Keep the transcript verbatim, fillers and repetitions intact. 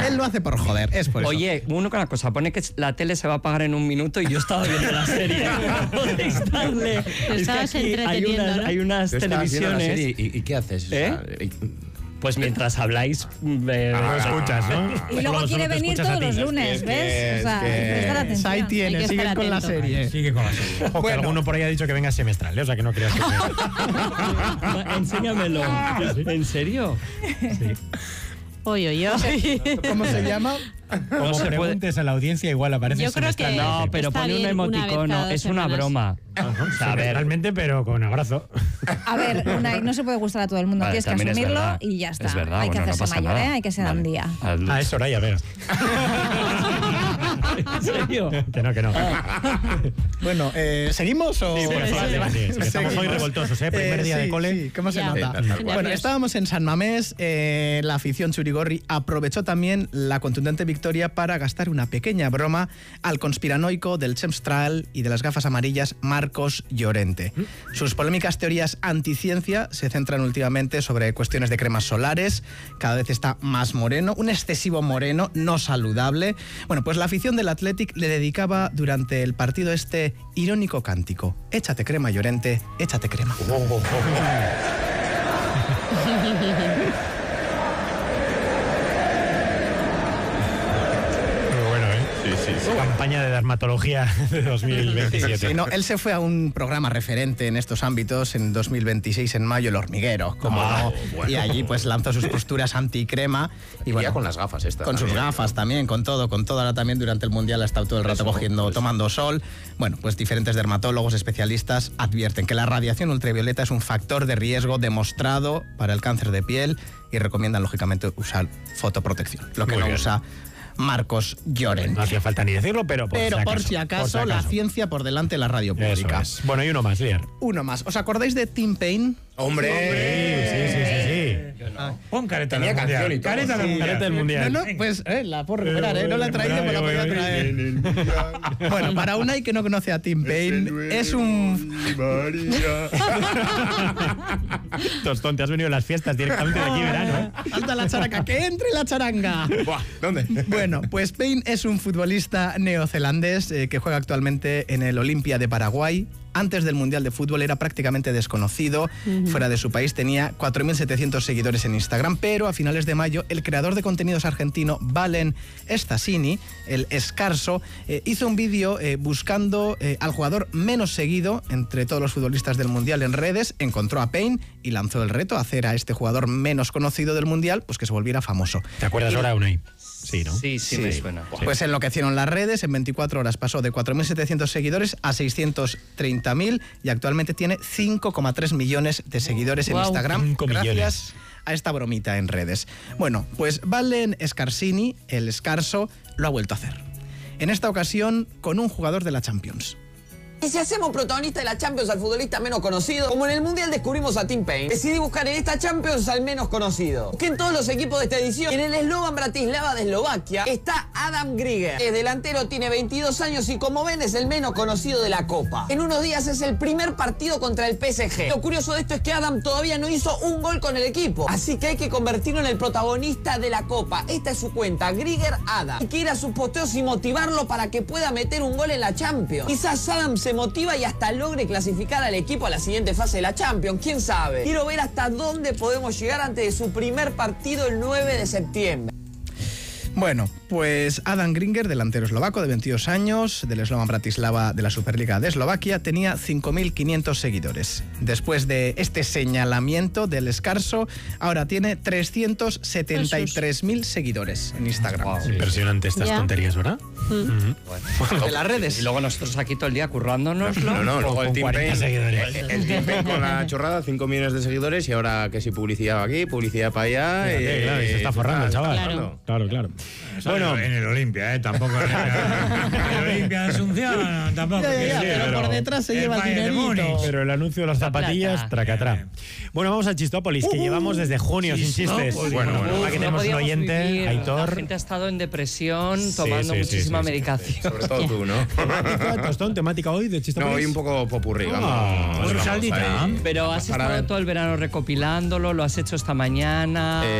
Él lo hace por joder, es por eso. Oye, uno con la cosa, pone que la tele se va a apagar en un minuto y yo estaba viendo la serie. No podéis darle. Te estabas entreteniendo, hay unas, ¿no? hay unas televisiones. ¿Y, ¿Y qué haces? ¿Eh? O sea, y... Pues mientras habláis, eh, Ah, lo escuchas, ¿no? Y luego quiere venir todos los lunes, ¿ves? O sea, prestar atención. Ahí tienes, sigue con la serie. Sigue con la serie. Ojo, que alguno por ahí ha dicho que venga semestral, ¿eh? O sea, que no creas que... Enséñamelo. ¿En serio? Sí. Oye, oye, oye. ¿Cómo se llama? Como No se preguntes a la audiencia, igual aparece Yo creo semestral. que- No, pero Está pone un bien una vez emoticono. cada dos Es una semanas. broma. O sea, a ver, Realmente, pero con abrazo. A ver, Unai, no se puede gustar a todo el mundo. Vale, Tienes que también es asumirlo verdad. y ya está. Es verdad, Hay que bueno, no hacerse pasa mayor, nada. ¿eh? Hay que ser Vale. andía. Al- Ah, es Soraya, veo. ¿En serio? Que no, que no. Bueno, eh, ¿seguimos o...? Sí, venga, sí, Vale, sí, vale. sí, sí, que estamos hoy revoltosos, ¿eh? Primer día de sí, cole. Sí, ¿cómo se Ya. nota? Sí, tal cual. Bueno, estábamos en San Mamés. Eh, la afición churigorri aprovechó también la contundente victoria para gastar una pequeña broma al conspiranoico del chemtrail y de las gafas amarillas Marcos Llorente. Sus polémicas teorías anticiencia se centran últimamente sobre cuestiones de cremas solares. Cada vez está más moreno, un excesivo moreno, no saludable. Bueno, pues la afición del Athletic le dedicaba durante el partido este irónico cántico. Échate crema, Llorente, échate crema. Muy bueno, ¿eh? Sí, sí, sí. Campaña de dermatología de dos mil veintisiete. Sí, no, él se fue a un programa referente en estos ámbitos en dos mil veintiséis, en mayo, El Hormiguero, como Ah, no, bueno. y allí pues lanzó sus posturas anticrema y Y bueno, ya con las gafas estas. con sus también. gafas también, con todo, con todo. Ahora también durante el Mundial ha estado todo el rato Eso, cogiendo, eso. tomando sol. Bueno, pues diferentes dermatólogos, especialistas advierten que la radiación ultravioleta es un factor de riesgo demostrado para el cáncer de piel y recomiendan lógicamente usar fotoprotección, lo que Muy no bien. usa Marcos Llorente. No hacía falta ni decirlo, pero por Pero si por acaso, si acaso, por si la acaso. ciencia por delante de la radio Eso pública. es. Bueno, y uno más, Lier. Uno más. ¿Os acordáis de Tim Payne? ¡Hombre! Sí, sí, sí, sí. Pon careta Tenía del canción mundial. y todo. Careta del Sí. mundial. Careta del mundial. No, no, pues eh, la puedo recuperar, ¿eh? No la he traído, pero la podía traer. Bueno, para Unai que no conoce a Tim Payne, es un... Tostón, te has venido a las fiestas directamente de aquí verano, ¿eh? Falta la charanga, que entre la charanga. Buah, ¿dónde? Bueno, pues Payne es un futbolista neozelandés eh, que juega actualmente en el Olimpia de Paraguay. Antes del Mundial de Fútbol era prácticamente desconocido. Fuera de su país tenía cuatro mil setecientos seguidores en Instagram, pero a finales de mayo el creador de contenidos argentino Valen Stasini, el Escarso, eh, hizo un vídeo eh, buscando eh, al jugador menos seguido entre todos los futbolistas del Mundial en redes, encontró a Payne y lanzó el reto a hacer a este jugador menos conocido del Mundial pues que se volviera famoso. ¿Te acuerdas ahora, Unai? Sí, ¿no? Sí, sí, me suena. Pues enloquecieron las redes, en veinticuatro horas pasó de cuatro mil setecientos seguidores a seiscientos treinta mil y actualmente tiene cinco coma tres millones de seguidores en Guau. Instagram cinco gracias millones. a esta bromita en redes. Bueno, pues Valen Scarsini, el Escarso, lo ha vuelto a hacer. En esta ocasión con un jugador de la Champions. Y si hacemos protagonista de la Champions al futbolista menos conocido, como en el Mundial descubrimos a Tim Payne, decidí buscar en esta Champions al menos conocido. Busqué en todos los equipos de esta edición. En el Slovan Bratislava de Eslovaquia está Adam Grieger. Es delantero, tiene veintidós años y como ven es el menos conocido de la Copa. En unos días es el primer partido contra el P S G. Lo curioso de esto es que Adam todavía no hizo un gol con el equipo, así que hay que convertirlo en el protagonista de la Copa. Esta es su cuenta, Grieger Adam. Hay que ir a sus posteos y motivarlo para que pueda meter un gol en la Champions. Quizás Adam se motiva y hasta logre clasificar al equipo a la siguiente fase de la Champions, quién sabe. Quiero ver hasta dónde podemos llegar antes de su primer partido el nueve de septiembre. Bueno, pues Adam Grieger, delantero eslovaco de veintidós años, del Slovan Bratislava de la Superliga de Eslovaquia, tenía cinco mil quinientos seguidores. Después de este señalamiento del Escarso, ahora tiene trescientos setenta y tres mil seguidores en Instagram. Wow. Impresionante estas Ya. tonterías, ¿verdad? De las redes. Y luego nosotros aquí todo el día currándonoslo. No, no, luego el Con Team cuarenta Payne, seguidores. el, el Team Payne con la chorrada, cinco millones de seguidores y ahora que si publicidad aquí, publicidad para allá. Fíjate, y- claro, y se está forrando el chaval. Claro. Claro, claro. Bueno, en el Olimpia, ¿eh? Tampoco en el Olimpia de Asunción, tampoco. Ya, ya, ya, Sí, pero por detrás se el lleva el Bayern de dinerito. Múnich. Pero el anuncio de las zapatillas, plata. tracatrá. Bueno, vamos a Chistópolis, que llevamos desde junio sin chistes. Chistópolis. Bueno, bueno, Uf, aquí no tenemos un podíamos oyente, vivir. La Aitor. gente ha estado en depresión, tomando sí, sí, muchísima sí, sí. medicación. Sobre todo tú, ¿no? Temática, Tostón, temática hoy de No, Chistópolis. hoy un poco popurrí, Ah, vamos. por vamos saldita. ahí. Pero has Para estado ver. todo el verano recopilándolo, lo has hecho esta mañana. Eh,